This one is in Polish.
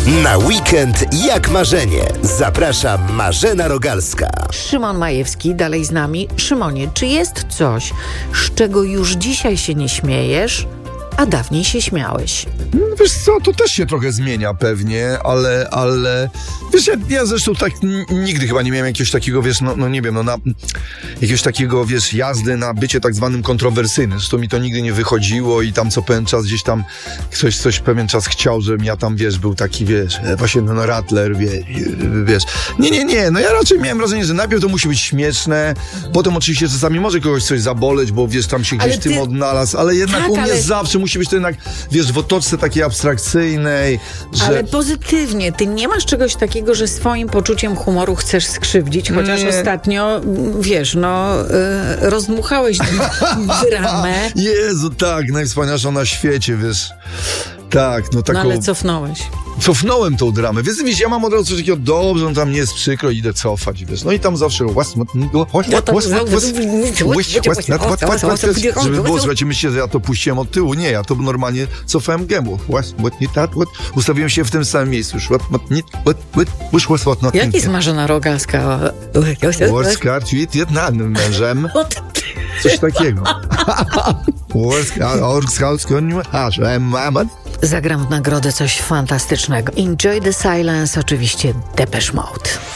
Na weekend jak marzenie. Zaprasza Marzena Rogalska. Szymon Majewski dalej z nami. Szymonie, czy jest coś, z czego już dzisiaj się nie śmiejesz, a dawniej się śmiałeś? Wiesz co, to też się trochę zmienia pewnie, ale wiesz, ja zresztą tak nigdy chyba nie miałem jakiegoś takiego, wiesz, nie wiem, jakiegoś takiego, wiesz, jazdy na bycie tak zwanym kontrowersyjnym. Zresztą mi to nigdy nie wychodziło i tam co pewien czas gdzieś tam ktoś coś pewien czas chciał, żebym ja tam, wiesz, był taki, wiesz, właśnie Rattler, wiesz. Nie, no ja raczej miałem wrażenie, że najpierw to musi być śmieszne, potem oczywiście czasami może kogoś coś zaboleć, bo wiesz, tam się gdzieś tym odnalazł, ale jednak tak, u mnie zawsze musi być to jednak, wiesz, w otoczce takiej abstrakcyjnej, że... Ale pozytywnie, ty nie masz czegoś takiego, że swoim poczuciem humoru chcesz skrzywdzić, chociaż ostatnio, wiesz, rozdmuchałeś dramę. Jezu, tak, najwspanialsza na świecie, wiesz. Tak, no taką... No ale cofnąłeś. Cofnąłem tą dramę. Wiesz, ja mam od razu coś takiego, dobrze, no tam nie jest przykro, idę cofać, wiesz. No i tam zawsze żeby było, słuchajcie, myślcie, że ja to puściłem od tyłu. Nie, ja to normalnie cofałem gębą. Ustawiłem się w tym samym miejscu. Jaki jest Marzena Rogalska? Mężem. Coś takiego. Zagram w nagrodę coś fantastycznego. Enjoy the Silence, oczywiście Depeche Mode.